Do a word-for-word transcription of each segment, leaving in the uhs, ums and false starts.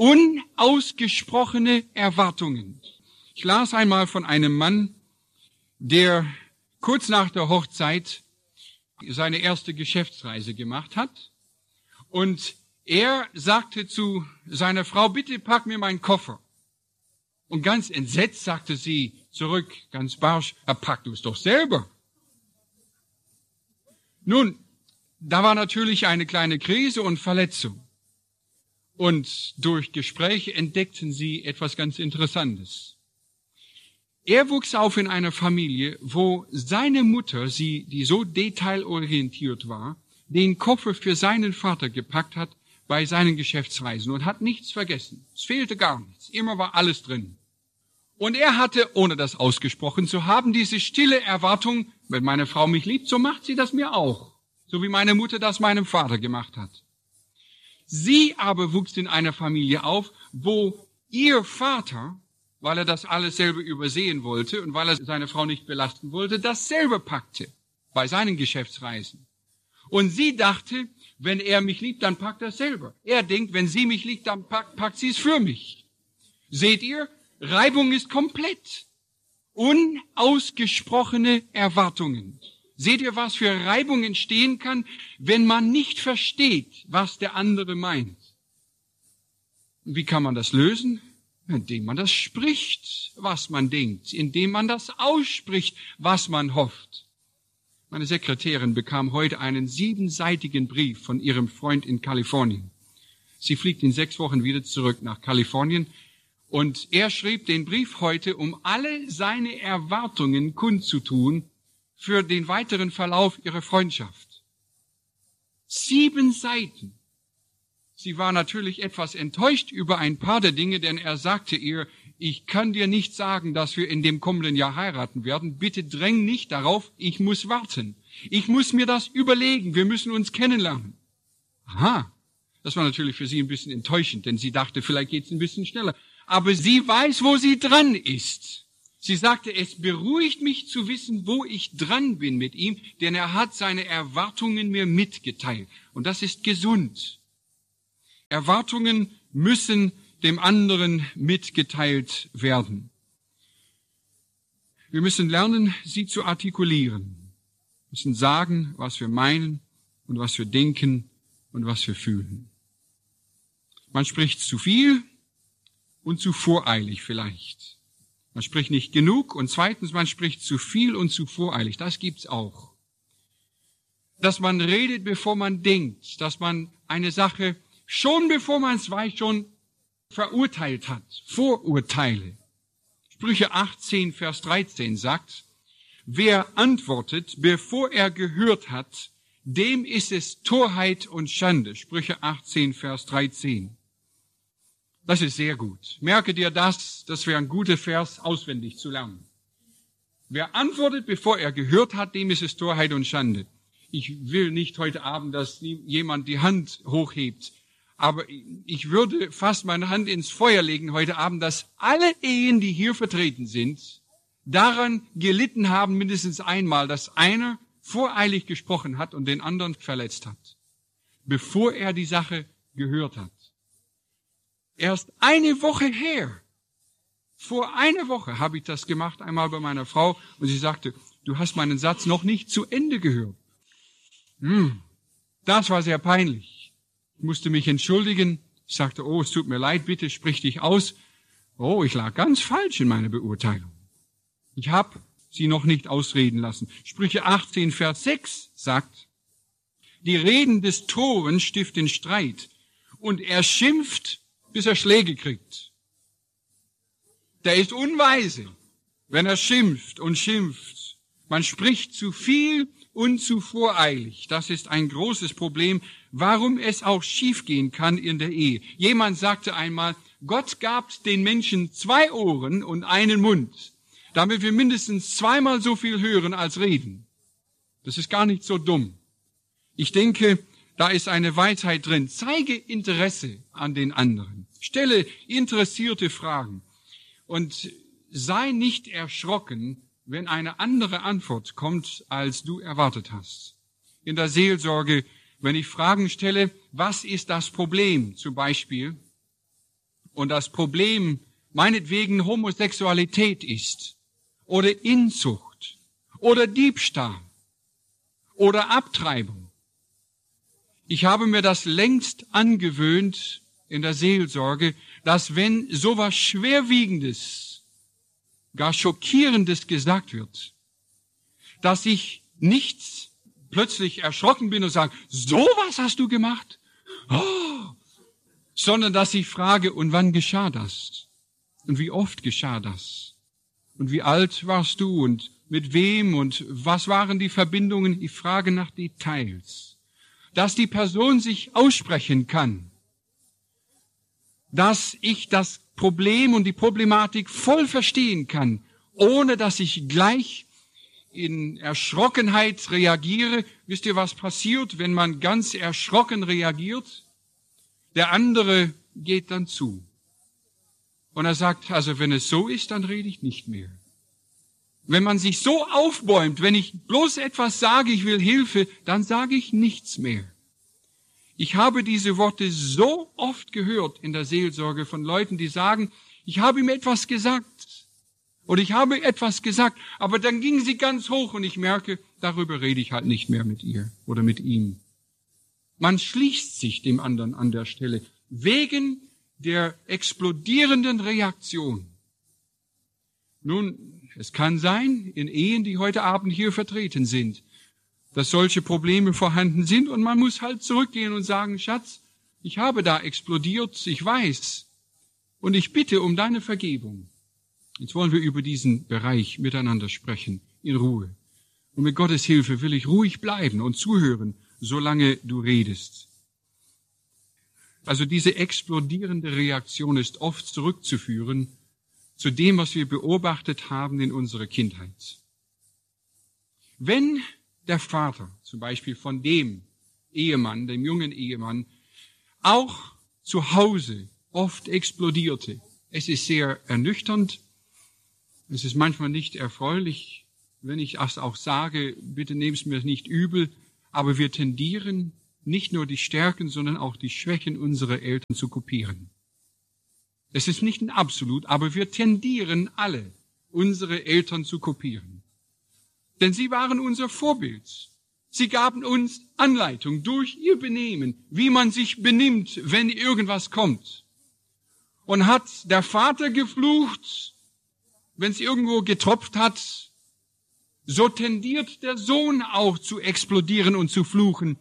Unausgesprochene Erwartungen. Ich las einmal von einem Mann, der kurz nach der Hochzeit seine erste Geschäftsreise gemacht hat. Und er sagte zu seiner Frau, bitte pack mir meinen Koffer. Und ganz entsetzt sagte sie zurück, ganz barsch, pack du es doch selber. Nun, da war natürlich eine kleine Krise und Verletzung. Und durch Gespräche entdeckten sie etwas ganz Interessantes. Er wuchs auf in einer Familie, wo seine Mutter, sie, die so detailorientiert war, den Koffer für seinen Vater gepackt hat bei seinen Geschäftsreisen und hat nichts vergessen. Es fehlte gar nichts. Immer war alles drin. Und er hatte, ohne das ausgesprochen zu haben, diese stille Erwartung, wenn meine Frau mich liebt, so macht sie das mir auch. So wie meine Mutter das meinem Vater gemacht hat. Sie aber wuchs in einer Familie auf, wo ihr Vater, weil er das alles selber übersehen wollte und weil er seine Frau nicht belasten wollte, das selber packte bei seinen Geschäftsreisen. Und sie dachte, wenn er mich liebt, dann packt er es selber. Er denkt, wenn sie mich liebt, dann packt, packt sie es für mich. Seht ihr, Reibung ist komplett. Unausgesprochene Erwartungen. Seht ihr, was für Reibung entstehen kann, wenn man nicht versteht, was der andere meint? Wie kann man das lösen? Indem man das spricht, was man denkt, indem man das ausspricht, was man hofft. Meine Sekretärin bekam heute einen siebenseitigen Brief von ihrem Freund in Kalifornien. Sie fliegt in sechs Wochen wieder zurück nach Kalifornien und er schrieb den Brief heute, um alle seine Erwartungen kundzutun für den weiteren Verlauf ihrer Freundschaft. Sieben Seiten. Sie war natürlich etwas enttäuscht über ein paar der Dinge, denn er sagte ihr, ich kann dir nicht sagen, dass wir in dem kommenden Jahr heiraten werden. Bitte dräng nicht darauf, ich muss warten. Ich muss mir das überlegen, wir müssen uns kennenlernen. Aha, das war natürlich für sie ein bisschen enttäuschend, denn sie dachte, vielleicht geht's ein bisschen schneller. Aber sie weiß, wo sie dran ist. Sie sagte, es beruhigt mich zu wissen, wo ich dran bin mit ihm, denn er hat seine Erwartungen mir mitgeteilt. Und das ist gesund. Erwartungen müssen dem anderen mitgeteilt werden. Wir müssen lernen, sie zu artikulieren. Wir müssen sagen, was wir meinen und was wir denken und was wir fühlen. Man spricht zu viel und zu voreilig vielleicht. Man spricht nicht genug und zweitens, man spricht zu viel und zu voreilig. Das gibt's auch. Dass man redet, bevor man denkt, dass man eine Sache schon bevor man es weiß, schon verurteilt hat. Vorurteile. Sprüche achtzehn, Vers dreizehn sagt, wer antwortet, bevor er gehört hat, dem ist es Torheit und Schande. Sprüche achtzehn, Vers dreizehn. Das ist sehr gut. Merke dir das, das wäre ein guter Vers, auswendig zu lernen. Wer antwortet, bevor er gehört hat, dem ist es Torheit und Schande. Ich will nicht heute Abend, dass jemand die Hand hochhebt. Aber ich würde fast meine Hand ins Feuer legen heute Abend, dass alle Ehen, die hier vertreten sind, daran gelitten haben, mindestens einmal, dass einer voreilig gesprochen hat und den anderen verletzt hat, bevor er die Sache gehört hat. Erst eine Woche her, vor einer Woche habe ich das gemacht, einmal bei meiner Frau, und sie sagte, du hast meinen Satz noch nicht zu Ende gehört. Hm, das war sehr peinlich. Ich musste mich entschuldigen. Ich sagte, oh, es tut mir leid, bitte sprich dich aus. Oh, ich lag ganz falsch in meiner Beurteilung. Ich habe sie noch nicht ausreden lassen. Sprüche achtzehn, Vers sechs sagt, die Reden des Toren stiften Streit und er schimpft, bis er Schläge kriegt. Der ist unweise, wenn er schimpft und schimpft. Man spricht zu viel und zu voreilig. Das ist ein großes Problem, warum es auch schiefgehen kann in der Ehe. Jemand sagte einmal, Gott gab den Menschen zwei Ohren und einen Mund, damit wir mindestens zweimal so viel hören als reden. Das ist gar nicht so dumm. Ich denke, da ist eine Weisheit drin. Zeige Interesse an den anderen. Stelle interessierte Fragen. Und sei nicht erschrocken, wenn eine andere Antwort kommt, als du erwartet hast. In der Seelsorge, wenn ich Fragen stelle, was ist das Problem zum Beispiel? und das Problem meinetwegen Homosexualität ist oder Inzucht oder Diebstahl oder Abtreibung. Ich habe mir das längst angewöhnt in der Seelsorge, dass wenn sowas Schwerwiegendes, gar Schockierendes gesagt wird, dass ich nicht plötzlich erschrocken bin und sage, sowas hast du gemacht? Oh, sondern dass ich frage, und wann geschah das? Und wie oft geschah das? Und wie alt warst du und mit wem und was waren die Verbindungen? Ich frage nach Details. Dass die Person sich aussprechen kann. Dass ich das Problem und die Problematik voll verstehen kann, ohne dass ich gleich in Erschrockenheit reagiere. Wisst ihr, was passiert, wenn man ganz erschrocken reagiert? Der andere geht dann zu. Und er sagt, also wenn es so ist, dann rede ich nicht mehr. Wenn man sich so aufbäumt, wenn ich bloß etwas sage, ich will Hilfe, dann sage ich nichts mehr. Ich habe diese Worte so oft gehört in der Seelsorge von Leuten, die sagen, ich habe ihm etwas gesagt oder ich habe etwas gesagt, aber dann ging sie ganz hoch und ich merke, darüber rede ich halt nicht mehr mit ihr oder mit ihm. Man schließt sich dem anderen an der Stelle wegen der explodierenden Reaktion. Nun, es kann sein, in Ehen, die heute Abend hier vertreten sind, dass solche Probleme vorhanden sind und man muss halt zurückgehen und sagen, Schatz, ich habe da explodiert, ich weiß und ich bitte um deine Vergebung. Jetzt wollen wir über diesen Bereich miteinander sprechen, in Ruhe. Und mit Gottes Hilfe will ich ruhig bleiben und zuhören, solange du redest. Also diese explodierende Reaktion ist oft zurückzuführen zu dem, was wir beobachtet haben in unserer Kindheit. Wenn der Vater, zum Beispiel von dem Ehemann, dem jungen Ehemann, auch zu Hause oft explodierte. Es ist sehr ernüchternd. Es ist manchmal nicht erfreulich, wenn ich das auch sage, bitte nehmt es mir nicht übel, aber wir tendieren, nicht nur die Stärken, sondern auch die Schwächen unserer Eltern zu kopieren. Es ist nicht ein Absolut, aber wir tendieren alle, unsere Eltern zu kopieren. Denn sie waren unser Vorbild. Sie gaben uns Anleitung durch ihr Benehmen, wie man sich benimmt, wenn irgendwas kommt. Und hat der Vater geflucht, wenn es irgendwo getropft hat, so tendiert der Sohn auch zu explodieren und zu fluchen,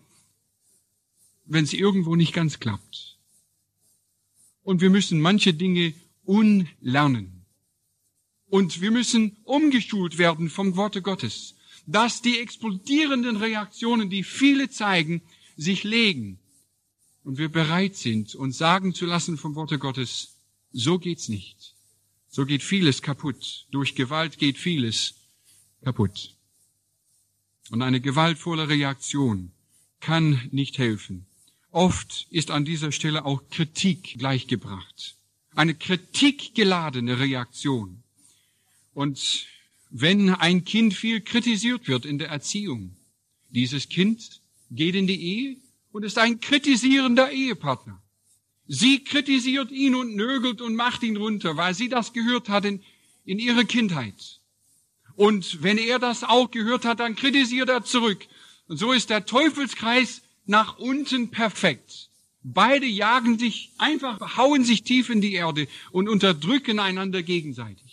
wenn es irgendwo nicht ganz klappt. Und wir müssen manche Dinge unlernen. Und wir müssen umgeschult werden vom Worte Gottes, dass die explodierenden Reaktionen, die viele zeigen, sich legen. Und wir bereit sind, uns sagen zu lassen vom Worte Gottes, so geht's nicht. So geht vieles kaputt. Durch Gewalt geht vieles kaputt. Und eine gewaltvolle Reaktion kann nicht helfen. Oft ist an dieser Stelle auch Kritik gleichgebracht. Eine kritikgeladene Reaktion. Und wenn ein Kind viel kritisiert wird in der Erziehung, dieses Kind geht in die Ehe und ist ein kritisierender Ehepartner. Sie kritisiert ihn und nörgelt und macht ihn runter, weil sie das gehört hat in, in ihrer Kindheit. Und wenn er das auch gehört hat, dann kritisiert er zurück. Und so ist der Teufelskreis nach unten perfekt. Beide jagen sich einfach, hauen sich tief in die Erde und unterdrücken einander gegenseitig.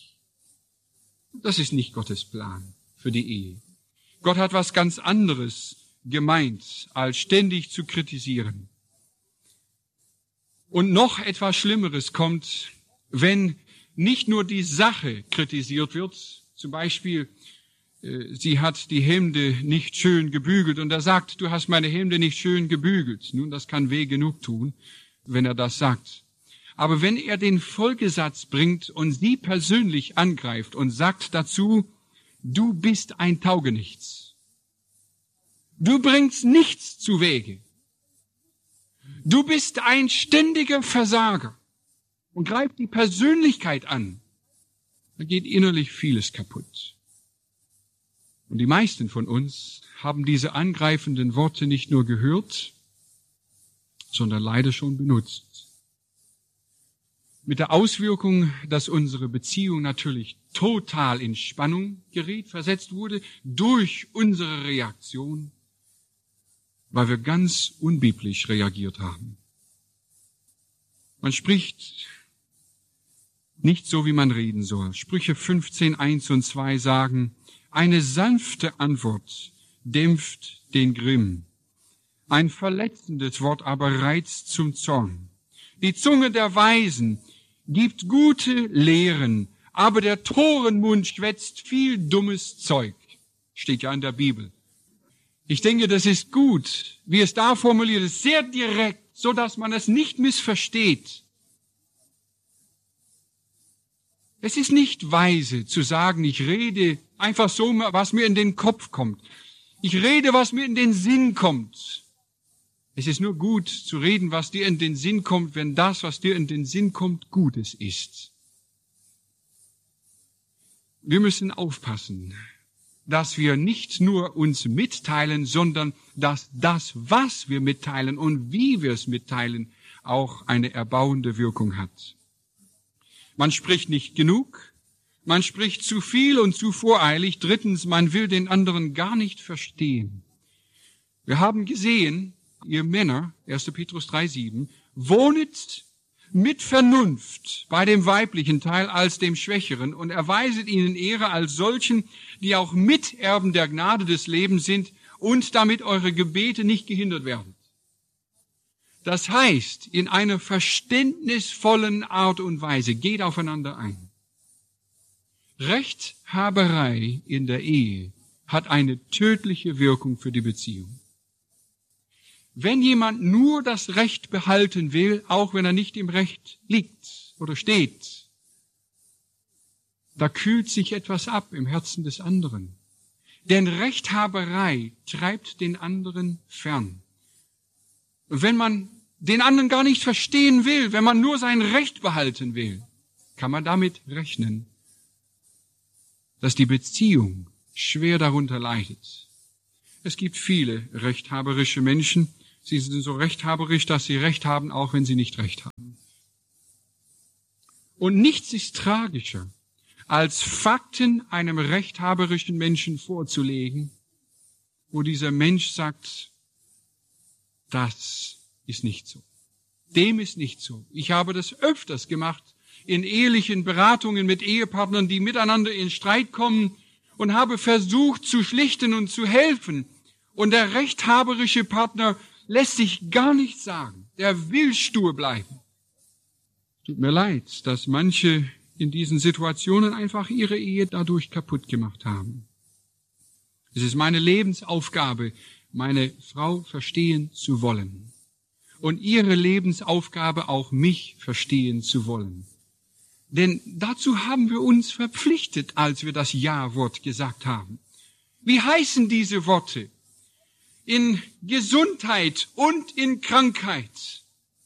Das ist nicht Gottes Plan für die Ehe. Gott hat was ganz anderes gemeint, als ständig zu kritisieren. Und noch etwas Schlimmeres kommt, wenn nicht nur die Sache kritisiert wird, zum Beispiel, äh, sie hat die Hemde nicht schön gebügelt und er sagt, du hast meine Hemde nicht schön gebügelt. Nun, das kann weh genug tun, wenn er das sagt. Aber wenn er den Folgesatz bringt und sie persönlich angreift und sagt dazu, du bist ein Taugenichts. Du bringst nichts zu Wege. Du bist ein ständiger Versager und greift die Persönlichkeit an. Da geht innerlich vieles kaputt. Und die meisten von uns haben diese angreifenden Worte nicht nur gehört, sondern leider schon benutzt. Mit der Auswirkung, dass unsere Beziehung natürlich total in Spannung geriet, versetzt wurde durch unsere Reaktion, weil wir ganz unbiblisch reagiert haben. Man spricht nicht so, wie man reden soll. Sprüche fünfzehn, eins und zwei sagen, eine sanfte Antwort dämpft den Grimm. Ein verletzendes Wort aber reizt zum Zorn. Die Zunge der Weisen gibt gute Lehren, aber der Torenmund schwätzt viel dummes Zeug. Steht ja in der Bibel. Ich denke, das ist gut, wie es da formuliert ist, sehr direkt, so dass man es nicht missversteht. Es ist nicht weise zu sagen, ich rede einfach so, was mir in den Kopf kommt. Ich rede, was mir in den Sinn kommt. Es ist nur gut zu reden, was dir in den Sinn kommt, wenn das, was dir in den Sinn kommt, Gutes ist. Wir müssen aufpassen, dass wir nicht nur uns mitteilen, sondern dass das, was wir mitteilen und wie wir es mitteilen, auch eine erbauende Wirkung hat. Man spricht nicht genug, man spricht zu viel und zu voreilig. Drittens, man will den anderen gar nicht verstehen. Wir haben gesehen, ihr Männer, erster Petrus drei, sieben, wohnet mit Vernunft bei dem weiblichen Teil als dem Schwächeren und erweiset ihnen Ehre als solchen, die auch Miterben der Gnade des Lebens sind und damit eure Gebete nicht gehindert werden. Das heißt, in einer verständnisvollen Art und Weise geht aufeinander ein. Rechthaberei in der Ehe hat eine tödliche Wirkung für die Beziehung. Wenn jemand nur das Recht behalten will, auch wenn er nicht im Recht liegt oder steht, da kühlt sich etwas ab im Herzen des anderen. Denn Rechthaberei treibt den anderen fern. Und wenn man den anderen gar nicht verstehen will, wenn man nur sein Recht behalten will, kann man damit rechnen, dass die Beziehung schwer darunter leidet. Es gibt viele rechthaberische Menschen. Sie sind so rechthaberisch, dass sie Recht haben, auch wenn sie nicht Recht haben. Und nichts ist tragischer, als Fakten einem rechthaberischen Menschen vorzulegen, wo dieser Mensch sagt, das ist nicht so. Dem ist nicht so. Ich habe das öfters gemacht in ehelichen Beratungen mit Ehepartnern, die miteinander in Streit kommen, und habe versucht zu schlichten und zu helfen. Und der rechthaberische Partner lässt sich gar nichts sagen. Der will stur bleiben. Tut mir leid, dass manche in diesen Situationen einfach ihre Ehe dadurch kaputt gemacht haben. Es ist meine Lebensaufgabe, meine Frau verstehen zu wollen. Und ihre Lebensaufgabe auch mich verstehen zu wollen. Denn dazu haben wir uns verpflichtet, als wir das Ja-Wort gesagt haben. Wie heißen diese Worte? In Gesundheit und in Krankheit,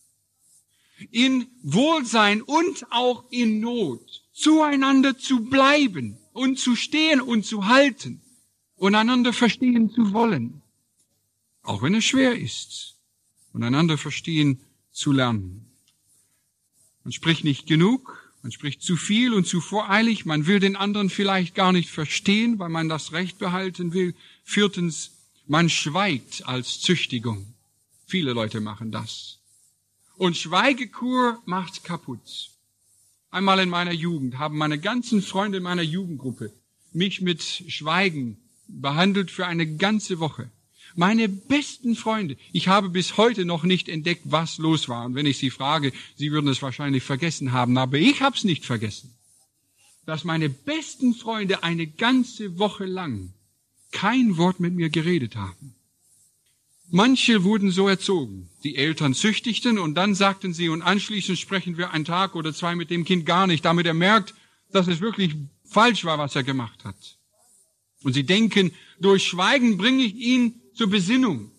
in Wohlsein und auch in Not, zueinander zu bleiben und zu stehen und zu halten und einander verstehen zu wollen, auch wenn es schwer ist, und einander verstehen zu lernen. Man spricht nicht genug, man spricht zu viel und zu voreilig, man will den anderen vielleicht gar nicht verstehen, weil man das Recht behalten will. Viertens, man schweigt als Züchtigung. Viele Leute machen das. Und Schweigekur macht kaputt. Einmal in meiner Jugend haben meine ganzen Freunde in meiner Jugendgruppe mich mit Schweigen behandelt für eine ganze Woche. Meine besten Freunde, ich habe bis heute noch nicht entdeckt, was los war. Und wenn ich sie frage, sie würden es wahrscheinlich vergessen haben, aber ich habe es nicht vergessen. Dass meine besten Freunde eine ganze Woche lang kein Wort mit mir geredet haben. Manche wurden so erzogen. Die Eltern züchtigten und dann sagten sie, und anschließend sprechen wir einen Tag oder zwei mit dem Kind gar nicht, damit er merkt, dass es wirklich falsch war, was er gemacht hat. Und sie denken, durch Schweigen bringe ich ihn zur Besinnung.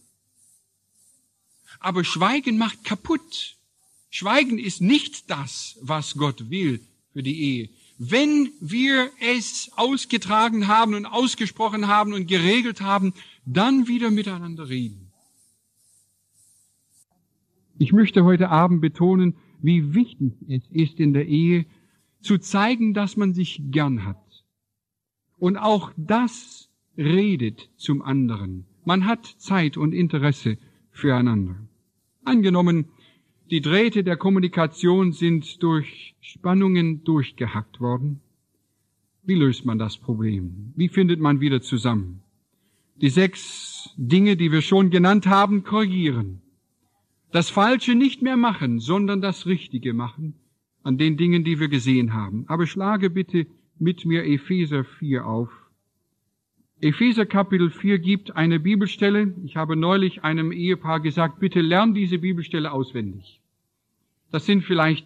Aber Schweigen macht kaputt. Schweigen ist nicht das, was Gott will für die Ehe. Wenn wir es ausgetragen haben und ausgesprochen haben und geregelt haben, dann wieder miteinander reden. Ich möchte heute Abend betonen, wie wichtig es ist in der Ehe, zu zeigen, dass man sich gern hat. Und auch das redet zum anderen. Man hat Zeit und Interesse füreinander. Angenommen, die Drähte der Kommunikation sind durch Spannungen durchgehackt worden. Wie löst man das Problem? Wie findet man wieder zusammen? Die sechs Dinge, die wir schon genannt haben, korrigieren. Das Falsche nicht mehr machen, sondern das Richtige machen an den Dingen, die wir gesehen haben. Aber schlage bitte mit mir Epheser vier auf. Epheser Kapitel vier gibt eine Bibelstelle. Ich habe neulich einem Ehepaar gesagt, bitte lern diese Bibelstelle auswendig. Das sind vielleicht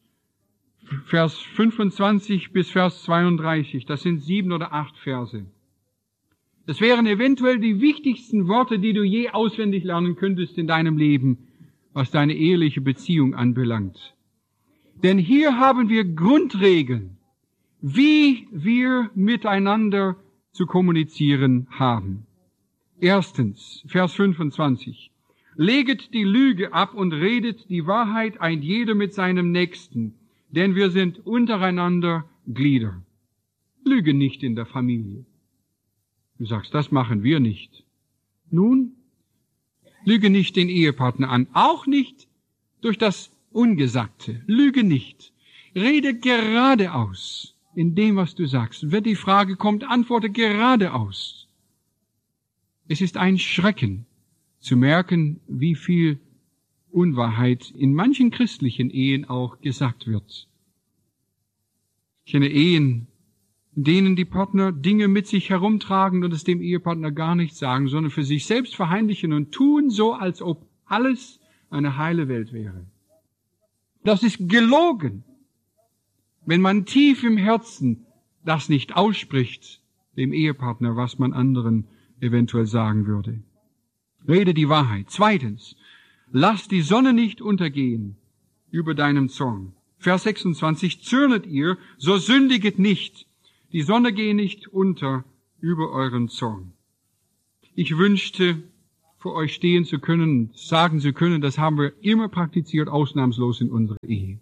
Vers fünfundzwanzig bis Vers zweiunddreißig. Das sind sieben oder acht Verse. Das wären eventuell die wichtigsten Worte, die du je auswendig lernen könntest in deinem Leben, was deine eheliche Beziehung anbelangt. Denn hier haben wir Grundregeln, wie wir miteinander zu kommunizieren haben. Erstens, Vers fünfundzwanzig. Leget die Lüge ab und redet die Wahrheit ein jeder mit seinem Nächsten, denn wir sind untereinander Glieder. Lüge nicht in der Familie. Du sagst, das machen wir nicht. Nun, lüge nicht den Ehepartner an, auch nicht durch das Ungesagte. Lüge nicht. Rede geradeaus in dem, was du sagst. Und wenn die Frage kommt, antworte geradeaus. Es ist ein Schrecken zu merken, wie viel Unwahrheit in manchen christlichen Ehen auch gesagt wird. Ich kenne Ehen, in denen die Partner Dinge mit sich herumtragen und es dem Ehepartner gar nicht sagen, sondern für sich selbst verheimlichen und tun so, als ob alles eine heile Welt wäre. Das ist gelogen, wenn man tief im Herzen das nicht ausspricht, dem Ehepartner, was man anderen eventuell sagen würde. Rede die Wahrheit. Zweitens, lass die Sonne nicht untergehen über deinem Zorn. Vers sechsundzwanzig, zürnet ihr, so sündiget nicht. Die Sonne gehe nicht unter über euren Zorn. Ich wünschte, vor euch stehen zu können, sagen zu können, das haben wir immer praktiziert, ausnahmslos in unserer Ehe.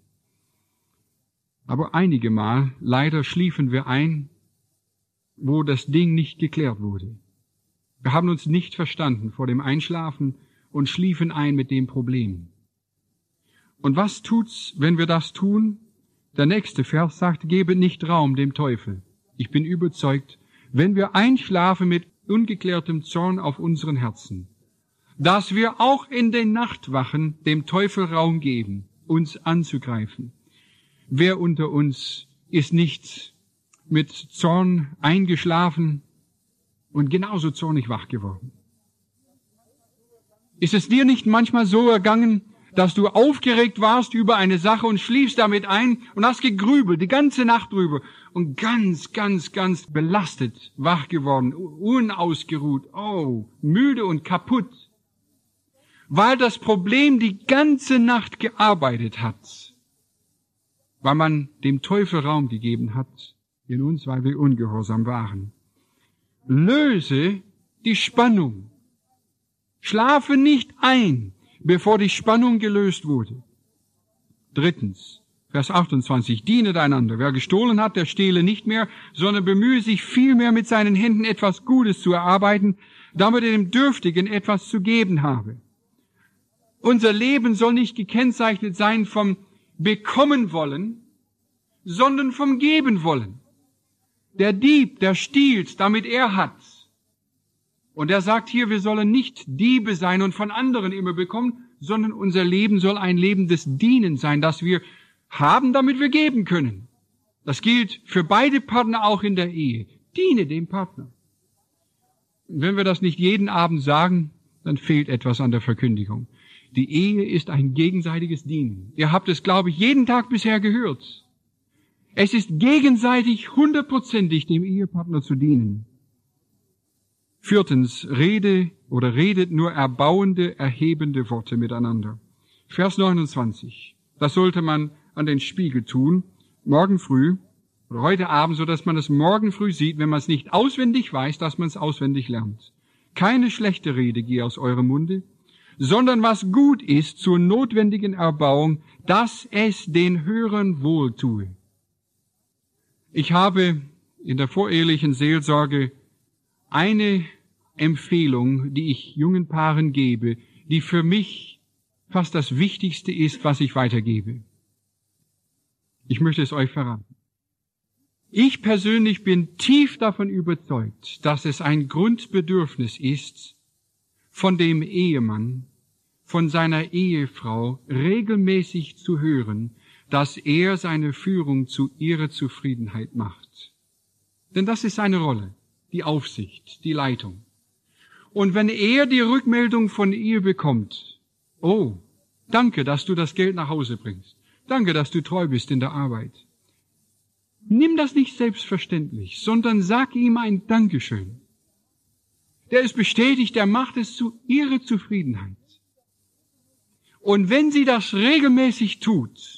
Aber einige Mal, leider schliefen wir ein, wo das Ding nicht geklärt wurde. Wir haben uns nicht verstanden vor dem Einschlafen und schliefen ein mit dem Problem. Und was tut's, wenn wir das tun? Der nächste Vers sagt, gebe nicht Raum dem Teufel. Ich bin überzeugt, wenn wir einschlafen mit ungeklärtem Zorn auf unseren Herzen, dass wir auch in den Nachtwachen dem Teufel Raum geben, uns anzugreifen. Wer unter uns ist nicht mit Zorn eingeschlafen und genauso zornig wach geworden? Ist es dir nicht manchmal so ergangen, dass du aufgeregt warst über eine Sache und schliefst damit ein und hast gegrübelt, die ganze Nacht drüber und ganz, ganz, ganz belastet wach geworden, unausgeruht, oh, müde und kaputt, weil das Problem die ganze Nacht gearbeitet hat, weil man dem Teufel Raum gegeben hat in uns, weil wir ungehorsam waren. Löse die Spannung. Schlafe nicht ein, bevor die Spannung gelöst wurde. Drittens, Vers achtundzwanzig, dienet einander. Wer gestohlen hat, der stehle nicht mehr, sondern bemühe sich vielmehr mit seinen Händen etwas Gutes zu erarbeiten, damit er dem Dürftigen etwas zu geben habe. Unser Leben soll nicht gekennzeichnet sein vom Bekommen wollen, sondern vom Geben wollen. Der Dieb, der stiehlt, damit er hat. Und er sagt hier, wir sollen nicht Diebe sein und von anderen immer bekommen, sondern unser Leben soll ein Leben des Dienens sein, das wir haben, damit wir geben können. Das gilt für beide Partner auch in der Ehe. Diene dem Partner. Und wenn wir das nicht jeden Abend sagen, dann fehlt etwas an der Verkündigung. Die Ehe ist ein gegenseitiges Dienen. Ihr habt es, glaube ich, jeden Tag bisher gehört. Es ist gegenseitig hundertprozentig dem Ehepartner zu dienen. Viertens, rede oder redet nur erbauende, erhebende Worte miteinander. Vers neunundzwanzig. Das sollte man an den Spiegel tun, morgen früh oder heute Abend, so dass man es morgen früh sieht, wenn man es nicht auswendig weiß, dass man es auswendig lernt. Keine schlechte Rede gehe aus eurem Munde, sondern was gut ist zur notwendigen Erbauung, dass es den Hörern wohltue. Ich habe in der vorehelichen Seelsorge eine Empfehlung, die ich jungen Paaren gebe, die für mich fast das Wichtigste ist, was ich weitergebe. Ich möchte es euch verraten. Ich persönlich bin tief davon überzeugt, dass es ein Grundbedürfnis ist, von dem Ehemann, von seiner Ehefrau regelmäßig zu hören, dass er seine Führung zu ihrer Zufriedenheit macht. Denn das ist seine Rolle, die Aufsicht, die Leitung. Und wenn er die Rückmeldung von ihr bekommt, oh, danke, dass du das Geld nach Hause bringst, danke, dass du treu bist in der Arbeit, nimm das nicht selbstverständlich, sondern sag ihm ein Dankeschön. Der ist bestätigt, der macht es zu ihrer Zufriedenheit. Und wenn sie das regelmäßig tut,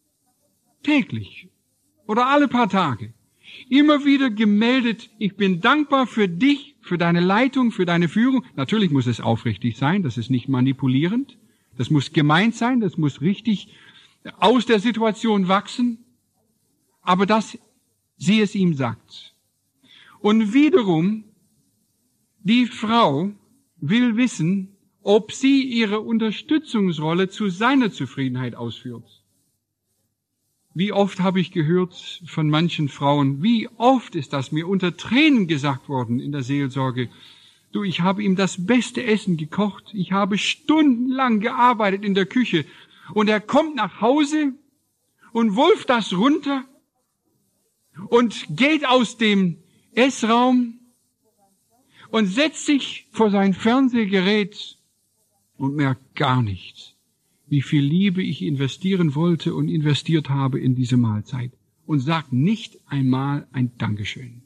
täglich oder alle paar Tage, immer wieder gemeldet, ich bin dankbar für dich, für deine Leitung, für deine Führung. Natürlich muss es aufrichtig sein, das ist nicht manipulierend, das muss gemeint sein, das muss richtig aus der Situation wachsen, aber dass sie es ihm sagt. Und wiederum, die Frau will wissen, ob sie ihre Unterstützungsrolle zu seiner Zufriedenheit ausführt. Wie oft habe ich gehört von manchen Frauen, wie oft ist das mir unter Tränen gesagt worden in der Seelsorge. Du, ich habe ihm das beste Essen gekocht, ich habe stundenlang gearbeitet in der Küche und er kommt nach Hause und wulft das runter und geht aus dem Essraum und setzt sich vor sein Fernsehgerät und merkt gar nichts, wie viel Liebe ich investieren wollte und investiert habe in diese Mahlzeit und sagt nicht einmal ein Dankeschön.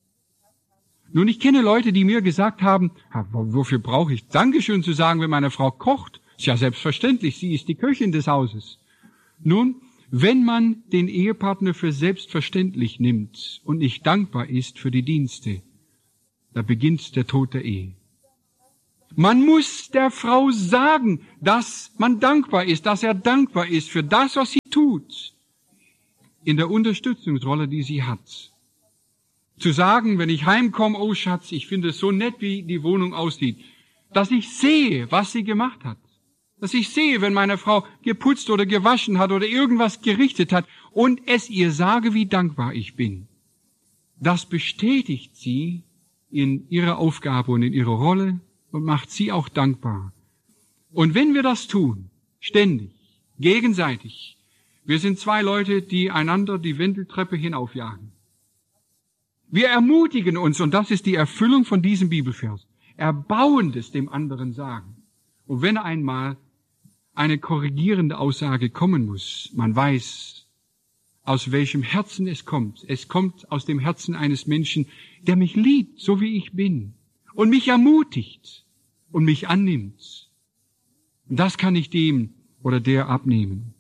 Nun, ich kenne Leute, die mir gesagt haben, wofür brauche ich Dankeschön zu sagen, wenn meine Frau kocht? Ist ja selbstverständlich, sie ist die Köchin des Hauses. Nun, wenn man den Ehepartner für selbstverständlich nimmt und nicht dankbar ist für die Dienste, da beginnt der Tod der Ehe. Man muss der Frau sagen, dass man dankbar ist, dass er dankbar ist für das, was sie tut, in der Unterstützungsrolle, die sie hat. Zu sagen, wenn ich heimkomme, oh Schatz, ich finde es so nett, wie die Wohnung aussieht, dass ich sehe, was sie gemacht hat. Dass ich sehe, wenn meine Frau geputzt oder gewaschen hat oder irgendwas gerichtet hat und es ihr sage, wie dankbar ich bin. Das bestätigt sie in ihrer Aufgabe und in ihrer Rolle und macht sie auch dankbar. Und wenn wir das tun, ständig, gegenseitig, wir sind zwei Leute, die einander die Wendeltreppe hinaufjagen. Wir ermutigen uns, und das ist die Erfüllung von diesem Bibelvers, Erbauendes dem anderen sagen. Und wenn einmal eine korrigierende Aussage kommen muss, man weiß, aus welchem Herzen es kommt. Es kommt aus dem Herzen eines Menschen, der mich liebt, so wie ich bin, und mich ermutigt und mich annimmt. Und das kann ich dem oder der abnehmen.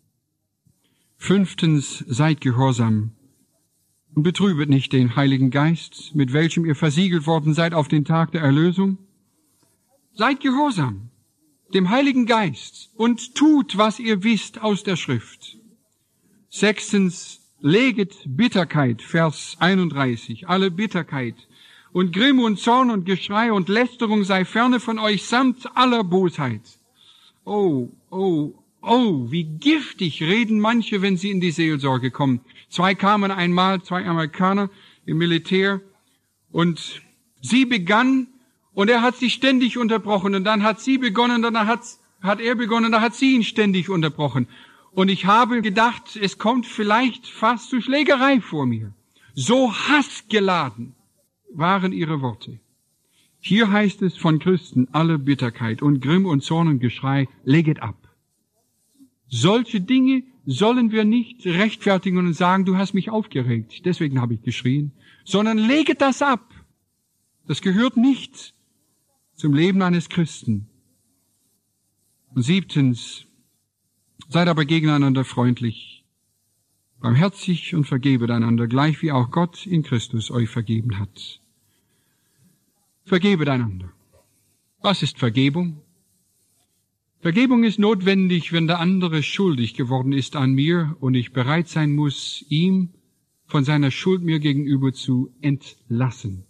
Fünftens, seid gehorsam und betrübet nicht den Heiligen Geist, mit welchem ihr versiegelt worden seid auf den Tag der Erlösung. Seid gehorsam dem Heiligen Geist und tut, was ihr wisst aus der Schrift. Sechstens, leget Bitterkeit, Vers einunddreißig, alle Bitterkeit und Grimm und Zorn und Geschrei und Lästerung sei ferne von euch samt aller Bosheit. Oh, oh, oh, wie giftig reden manche, wenn sie in die Seelsorge kommen. Zwei kamen einmal, zwei Amerikaner im Militär, und sie begann, und er hat sie ständig unterbrochen, und dann hat sie begonnen, dann hat, hat er begonnen, dann hat sie ihn ständig unterbrochen. Und ich habe gedacht, es kommt vielleicht fast zu Schlägerei vor mir. So hassgeladen waren ihre Worte. Hier heißt es von Christen, alle Bitterkeit und Grimm und Zorn und Geschrei, leget ab. Solche Dinge sollen wir nicht rechtfertigen und sagen, du hast mich aufgeregt, deswegen habe ich geschrien, sondern leget das ab. Das gehört nicht zum Leben eines Christen. Und siebtens, seid aber gegeneinander freundlich, barmherzig und vergebet einander, gleich wie auch Gott in Christus euch vergeben hat. Vergebet einander. Was ist Vergebung? Vergebung ist notwendig, wenn der andere schuldig geworden ist an mir und ich bereit sein muss, ihm von seiner Schuld mir gegenüber zu entlassen.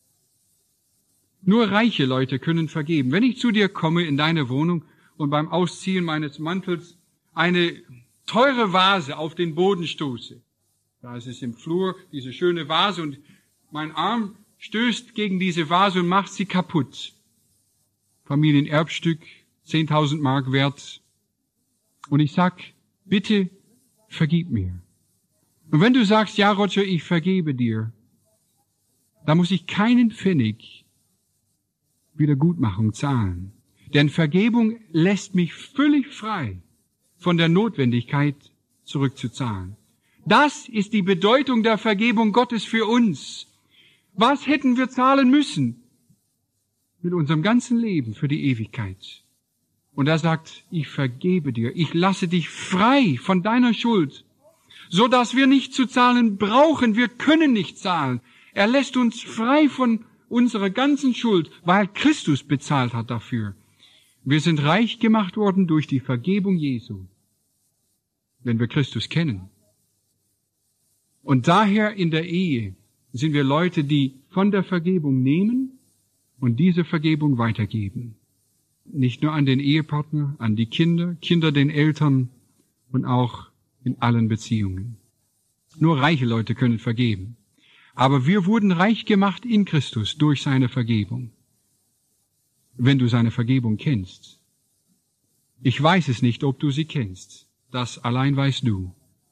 Nur reiche Leute können vergeben. Wenn ich zu dir komme in deine Wohnung und beim Ausziehen meines Mantels eine teure Vase auf den Boden stoße, da ist es im Flur, diese schöne Vase, und mein Arm stößt gegen diese Vase und macht sie kaputt. Familienerbstück, zehntausend Mark wert. Und ich sag, bitte vergib mir. Und wenn du sagst, ja Roger, ich vergebe dir, da muss ich keinen Pfennig Wiedergutmachung zahlen. Denn Vergebung lässt mich völlig frei von der Notwendigkeit zurückzuzahlen. Das ist die Bedeutung der Vergebung Gottes für uns. Was hätten wir zahlen müssen? Mit unserem ganzen Leben für die Ewigkeit. Und er sagt, ich vergebe dir, ich lasse dich frei von deiner Schuld, so dass wir nicht zu zahlen brauchen, wir können nicht zahlen. Er lässt uns frei von unserer ganzen Schuld, weil Christus bezahlt hat dafür. Wir sind reich gemacht worden durch die Vergebung Jesu, wenn wir Christus kennen. Und daher in der Ehe sind wir Leute, die von der Vergebung nehmen und diese Vergebung weitergeben. Nicht nur an den Ehepartner, an die Kinder, Kinder den Eltern und auch in allen Beziehungen. Nur reiche Leute können vergeben. Aber wir wurden reich gemacht in Christus durch seine Vergebung. Wenn du seine Vergebung kennst. Ich weiß es nicht, ob du sie kennst. Das allein weißt du.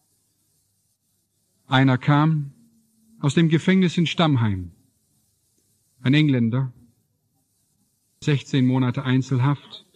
Einer kam aus dem Gefängnis in Stammheim. Ein Engländer. sechzehn Monate Einzelhaft.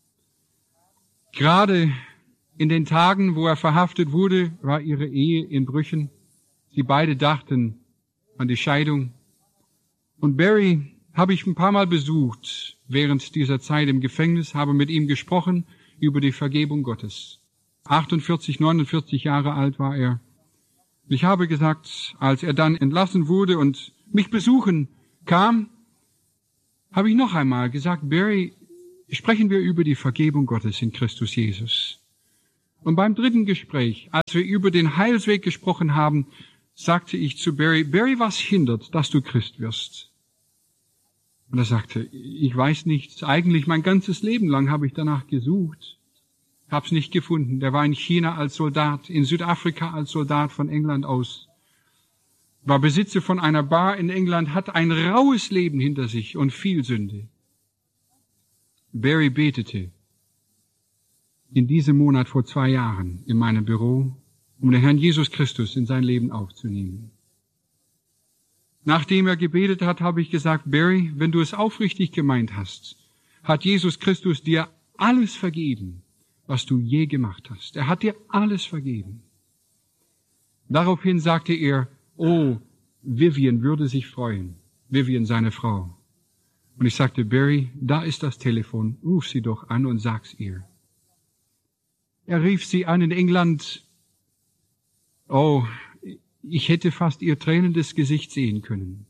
Gerade in den Tagen, wo er verhaftet wurde, war ihre Ehe in Brüchen. Sie beide dachten an die Scheidung. Und Barry habe ich ein paar Mal besucht während dieser Zeit im Gefängnis, habe mit ihm gesprochen über die Vergebung Gottes. achtundvierzig, neunundvierzig Jahre alt war er. Ich habe gesagt, als er dann entlassen wurde und mich besuchen kam, habe ich noch einmal gesagt, Barry, sprechen wir über die Vergebung Gottes in Christus Jesus. Und beim dritten Gespräch, als wir über den Heilsweg gesprochen haben, sagte ich zu Barry, Barry, was hindert, dass du Christ wirst? Und er sagte, ich weiß nichts. Eigentlich mein ganzes Leben lang habe ich danach gesucht. Hab's nicht gefunden. Der war in China als Soldat, in Südafrika als Soldat von England aus. War Besitzer von einer Bar in England, hat ein raues Leben hinter sich und viel Sünde. Barry betete in diesem Monat vor zwei Jahren in meinem Büro, um den Herrn Jesus Christus in sein Leben aufzunehmen. Nachdem er gebetet hat, habe ich gesagt, Barry, wenn du es aufrichtig gemeint hast, hat Jesus Christus dir alles vergeben, was du je gemacht hast. Er hat dir alles vergeben. Daraufhin sagte er, oh, Vivian würde sich freuen. Vivian, seine Frau. Und ich sagte, Barry, da ist das Telefon, ruf sie doch an und sag's ihr. Er rief sie an in England. Oh, ich hätte fast ihr tränendes Gesicht sehen können.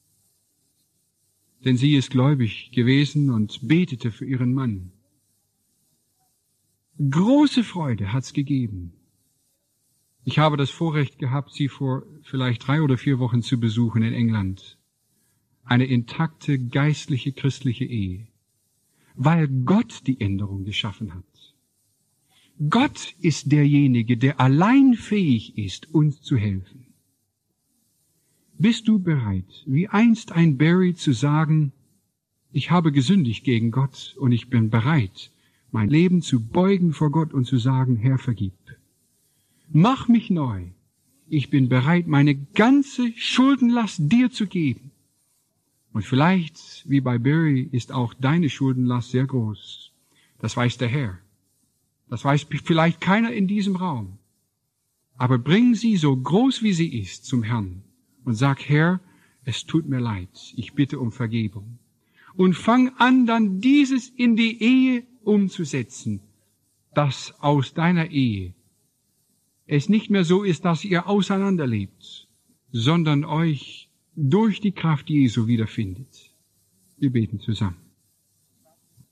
Denn sie ist gläubig gewesen und betete für ihren Mann. Große Freude hat's gegeben. Ich habe das Vorrecht gehabt, sie vor vielleicht drei oder vier Wochen zu besuchen in England. Eine intakte, geistliche, christliche Ehe. Weil Gott die Änderung geschaffen hat. Gott ist derjenige, der allein fähig ist, uns zu helfen. Bist du bereit, wie einst ein Barry zu sagen, ich habe gesündigt gegen Gott und ich bin bereit, mein Leben zu beugen vor Gott und zu sagen, Herr, vergib. Mach mich neu. Ich bin bereit, meine ganze Schuldenlast dir zu geben. Und vielleicht, wie bei Barry, ist auch deine Schuldenlast sehr groß. Das weiß der Herr. Das weiß vielleicht keiner in diesem Raum. Aber bring sie so groß wie sie ist zum Herrn und sag, Herr, es tut mir leid, ich bitte um Vergebung. Und fang an, dann dieses in die Ehe umzusetzen, dass aus deiner Ehe es nicht mehr so ist, dass ihr auseinanderlebt, sondern euch durch die Kraft Jesu wiederfindet. Wir beten zusammen.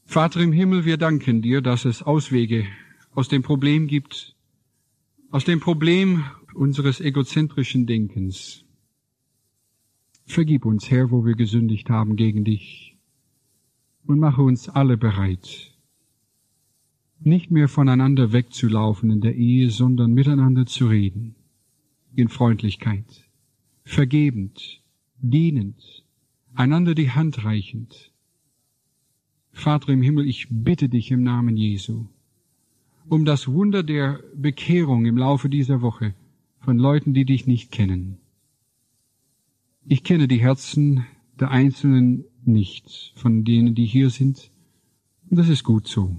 Vater im Himmel, wir danken dir, dass es Auswege aus dem Problem gibt, aus dem Problem unseres egozentrischen Denkens. Vergib uns, Herr, wo wir gesündigt haben gegen dich, und mache uns alle bereit, nicht mehr voneinander wegzulaufen in der Ehe, sondern miteinander zu reden, in Freundlichkeit, vergebend, dienend, einander die Hand reichend. Vater im Himmel, ich bitte dich im Namen Jesu um das Wunder der Bekehrung im Laufe dieser Woche von Leuten, die dich nicht kennen. Ich kenne die Herzen der Einzelnen nicht, von denen, die hier sind, und das ist gut so.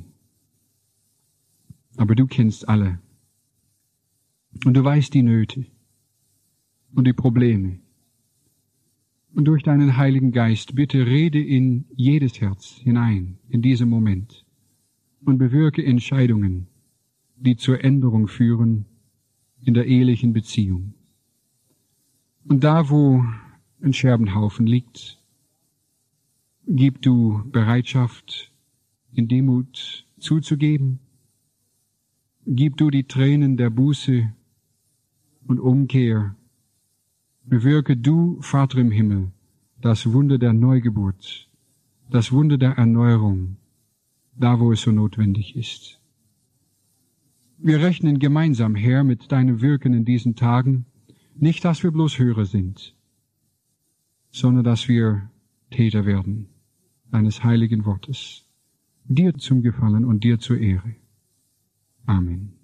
Aber du kennst alle, und du weißt die Nöte und die Probleme. Und durch deinen Heiligen Geist bitte rede in jedes Herz hinein, in diesem Moment, und bewirke Entscheidungen, die zur Änderung führen in der ehelichen Beziehung. Und da, wo ein Scherbenhaufen liegt, gib du Bereitschaft, in Demut zuzugeben. Gib du die Tränen der Buße und Umkehr. Bewirke du, Vater im Himmel, das Wunder der Neugeburt, das Wunder der Erneuerung, da wo es so notwendig ist. Wir rechnen gemeinsam, Herr, mit deinem Wirken in diesen Tagen, nicht, dass wir bloß Hörer sind, sondern dass wir Täter werden deines heiligen Wortes, dir zum Gefallen und dir zur Ehre. Amen.